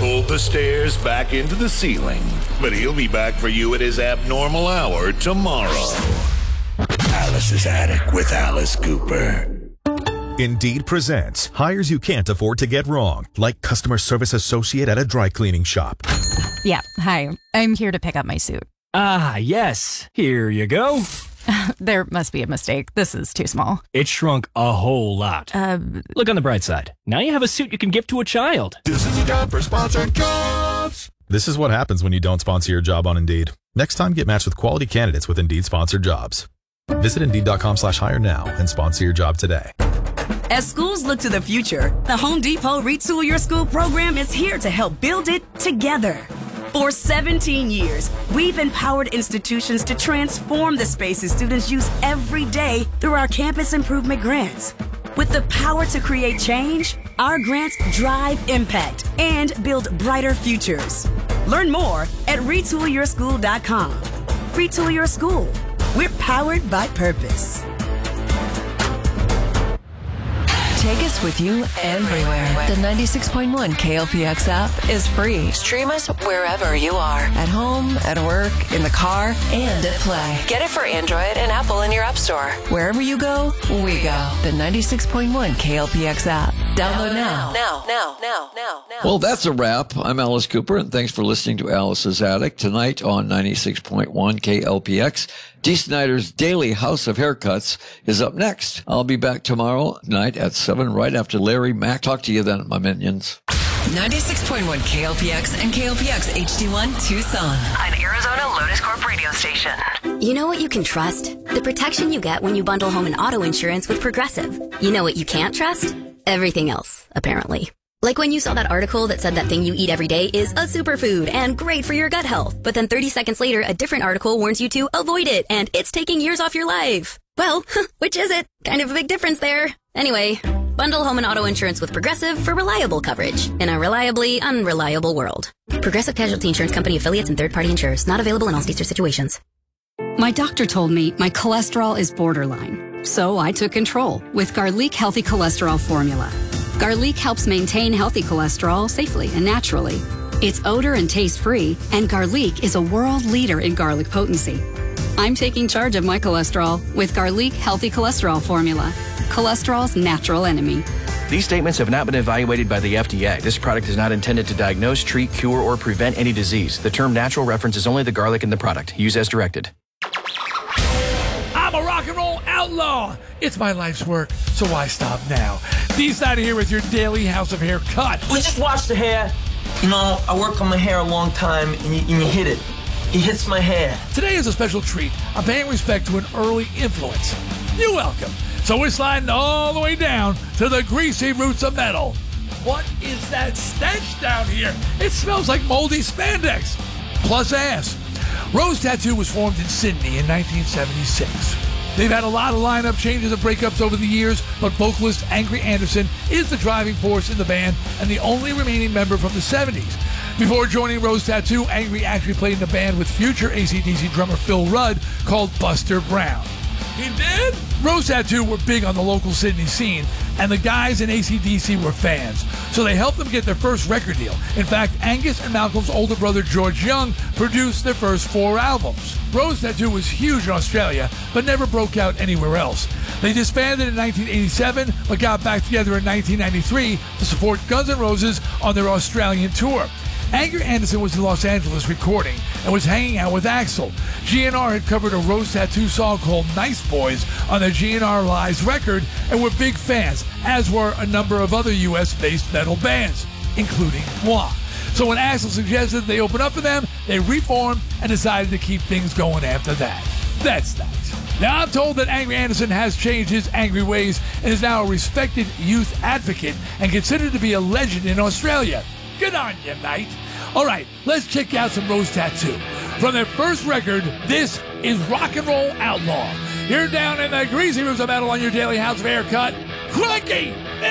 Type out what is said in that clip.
pulled the stairs back into the ceiling. But he'll be back for you at his abnormal hour tomorrow. Alice's Attic with Alice Cooper. Indeed presents hires you can't afford to get wrong, like customer service associate at a dry cleaning shop. Yeah, hi. I'm here to pick up my suit. Ah, yes. Here you go. There must be a mistake. This is too small. It shrunk a whole lot. Look on the bright side. Now you have a suit you can give to a child. This is a job for sponsored jobs. This is what happens when you don't sponsor your job on Indeed. Next time, get matched with quality candidates with Indeed sponsored jobs. Visit Indeed.com/hire now and sponsor your job today. As schools look to the future, the Home Depot Retool Your School program is here to help build it together. For 17 years, we've empowered institutions to transform the spaces students use every day through our campus improvement grants. With the power to create change, our grants drive impact and build brighter futures. Learn more at retoolyourschool.com. Retool Your School. We're powered by purpose. Take us with you everywhere. The 96.1 KLPX app is free. Stream us wherever you are. At home, at work, in the car, and at play. Get it for Android and Apple in your app store. Wherever you go, we go. The 96.1 KLPX app. Download now. Now. Well, that's a wrap. I'm Alice Cooper, and thanks for listening to Alice's Attic tonight on 96.1 KLPX. Dee Snider's Daily House of Haircuts is up next. I'll be back tomorrow night at 7 right after Larry Mack. Talk to you then, my minions. 96.1 KLPX and KLPX HD1 Tucson. An Arizona Lotus Corp radio station. You know what you can trust? The protection you get when you bundle home and auto insurance with Progressive. You know what you can't trust? Everything else, apparently. Like when you saw that article that said that thing you eat every day is a superfood and great for your gut health. But then 30 seconds later, a different article warns you to avoid it and it's taking years off your life. Well, which is it? Kind of a big difference there. Anyway, bundle home and auto insurance with Progressive for reliable coverage in a reliably unreliable world. Progressive Casualty Insurance Company affiliates and third-party insurers. Not available in all states or situations. My doctor told me my cholesterol is borderline. So I took control with Garlic Healthy Cholesterol Formula. Garlic helps maintain healthy cholesterol safely and naturally. It's odor and taste-free, and Garlic is a world leader in garlic potency. I'm taking charge of my cholesterol with Garlic Healthy Cholesterol Formula, cholesterol's natural enemy. These statements have not been evaluated by the FDA. This product is not intended to diagnose, treat, cure, or prevent any disease. The term natural references only the garlic in the product. Use as directed. I'm a rock and roll outlaw. It's my life's work, so why stop now? Dee Snider here with your daily House of Haircut. We just watch the hair. You know, I work on my hair a long time, and you hit it. It hits my hair. Today is a special treat. I'm paying respect to an early influence. You're welcome. So we're sliding all the way down to the greasy roots of metal. What is that stench down here? It smells like moldy spandex. Plus ass. Rose Tattoo was formed in Sydney in 1976. They've had a lot of lineup changes and breakups over the years, but vocalist Angry Anderson is the driving force in the band and the only remaining member from the 70s. Before joining Rose Tattoo, Angry actually played in a band with future AC/DC drummer Phil Rudd called Buster Brown. He did? Rose Tattoo were big on the local Sydney scene, and the guys in AC/DC were fans, so they helped them get their first record deal. In fact, Angus and Malcolm's older brother George Young produced their first 4 albums. Rose Tattoo was huge in Australia, but never broke out anywhere else. They disbanded in 1987, but got back together in 1993 to support Guns N' Roses on their Australian tour. Angry Anderson was in Los Angeles recording and was hanging out with Axl. GNR had covered a Rose Tattoo song called Nice Boys on their GNR Lies record and were big fans, as were a number of other US-based metal bands, including Moi. So when Axl suggested they open up for them, they reformed and decided to keep things going after that. That's nice. Now, I'm told that Angry Anderson has changed his angry ways and is now a respected youth advocate and considered to be a legend in Australia. Good on you, mate. All right, let's check out some Rose Tattoo. From their first record, this is Rock and Roll Outlaw. You're down in the greasy roots of metal on your daily House of Haircut. Crikey!